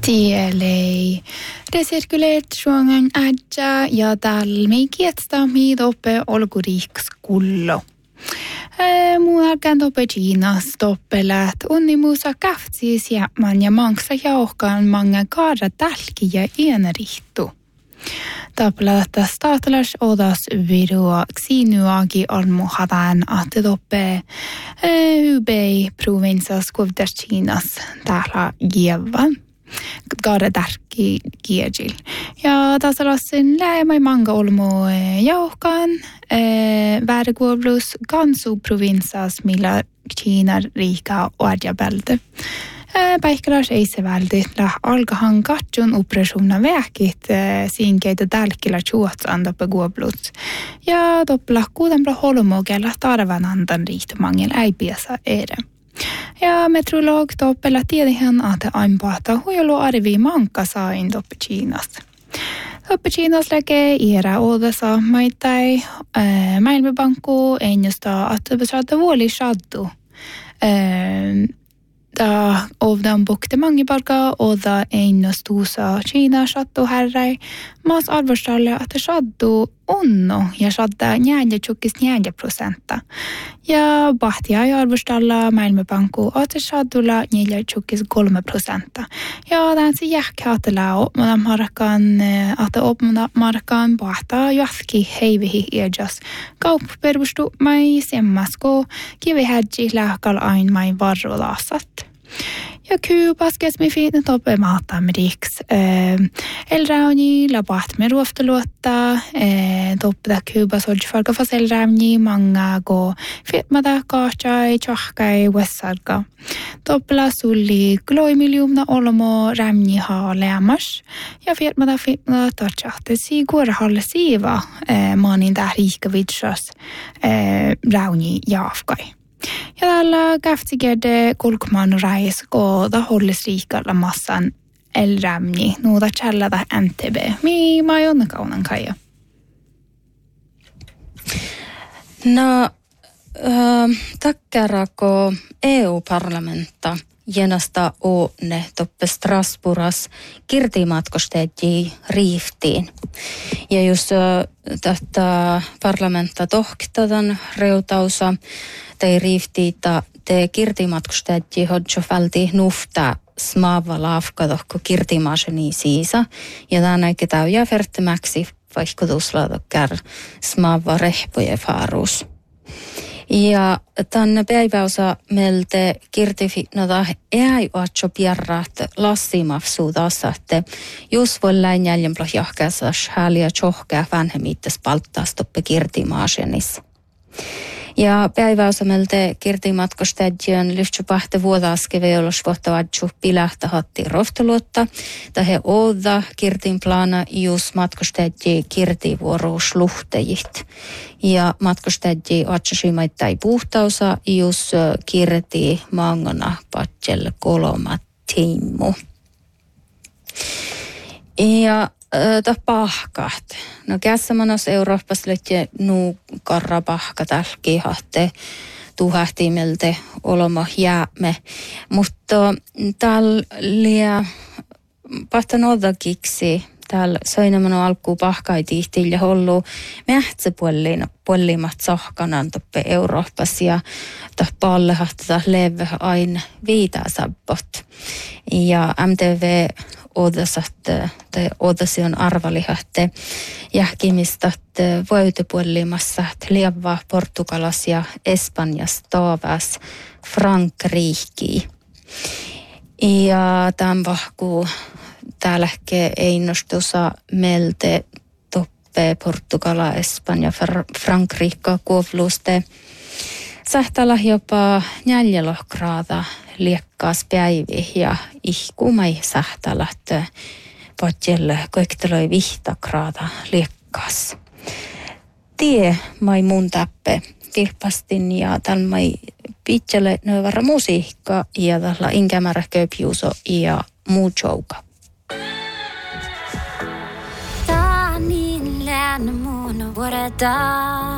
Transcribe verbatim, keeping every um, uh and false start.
Tielei resirkuleetsuongan adja ja talmi kietsta miidoppe olguriiks kullo. Muualkan toppe Kiinas toppelät unnimuusa kaftsis ja man ja manksa jauhkaan manga kaara tälki ja ienrihtu. Tappelata statelas odas virua xinuagi almuhadan att toppe Hubei provinsas kovdas Kiinas täällä gievan. Kaara tärki kiejil. Ja tässä lassin lähemmä manga olmo jauhkaan värguoblus gansu provinsas millä Kiinan riika oadjabälde. Päihkäläs ei se vältillä alkahan katson operationer väkit sinkeitä tälkillä tjuotsanda på guoblus. Ja toppla kuudenpla holmogella tarvan andan riitomangel ei piesa ere. Ja meteorolog toppella tiedihän, että aimpaata huijolu arvi manka sain toppe Kiinas. Toppe Kiinas läkee iera odessa maitai maailmanpankku ennustaa, että besaata vuoli shaddu. Da ovdan bukte mange barga oda ennustuusa Kiina shaddu herrai. Maas arvostalle, että shaddu onno ja shadda njäändä tjukkis njäändä prosenta. Ja bahtia ja arvostalla maailmanpankku että shaddulla njäändä tjukkis kolme prosenta. Ja tämän se jähkä atella opmana markan, että opmana markan bahtaa jatki heivihi iäjas. Kauppervustu mai semmasko kivihädji lähkal ain mai varrolasat. Ja Kuubas kesmi fiitne toppe maattamriks. Elrauni labaht me ruofteluotta. Toppe Kuubas oljifarga fas elrauni manga go fitmada kaachai chahkai wessarga. Toppela sulli gloimiljumna olomo rämni ha lämmas. Ja fitmada fitmada tarchahte sigur halle siiva maanin tää riikka vitsas rauni jaafkai. Ja tällä käftigerde kulkman rais koda hålles rikalla massan elrämni nuuta challada N T B. Mi majon kaunan kaija. No, äh, takkerako E U-parlamentta jenasta oone toppe Strasbourgas kirtimatkosteetti riiftiin. Ja jos äh, tätä parlamentta tohkitadan reutausa, te riiftiita te kirtimatkusteetti hodjo välti nufta smaava laafkadohko kirtimaaseni siisa. Ja tämä eikä täyjä verttimäksi vaihkotuslaadokär smaava rehpoje faarus. Ja tänne päiväosa meiltä kirtifitnota ei ole pierraat lassimafsuudassa, että jos voi läin jäljempää johkässä häliä tjohkää vanhemmittes palttaas toppe kirtimaasenissa. Ja päiväosa meiltä kirtimatkostädjön lyhtsupahte vuodaske veolos vuottavadju pilähtä hatti rofteluotta. Tähän oda kirtin plana jus matkostädji kirtivuoruus luhtejit. Ja matkostädji otsasimaittai puhtausa jus kirti mangona patjel koloma timmu. Ja Tämä pahkat. No kässämanos Euroopassa löytyy nuu karra pahka tälki hahte tuhahtimeltä oloma jäämme. Mutta täällä liian pahtan odakiksi. Täällä soinamano alkuu pahkai tihtiin ja hollu mähtsäpuolimat sahkanan toppe Euroopassa ja tämä pallehahta leve aina viitaa sabbot. Ja M T V odasatte tai odasion arvalihatte jähkimistä voitepuolimassa lievaa Portugalas ja Espanjas taavas Frankriki. Ja tämän vahkuu täällä ei nostusa meiltä toppe Portugala, Espanja, Frankrikka kuovluste. Sähtäällä jopa neljälohkraada liekkaas päivi ja ihkumai sähtäällä, että potjelle koikteloi vihtakraada liekkaas. Tie mai mun täppe tilpastin ja tämän mai pitkälle növarra musiikka ja tällä inkämärä köpjuuso ja muu jouka. Tää niin läänä mun vuodeta.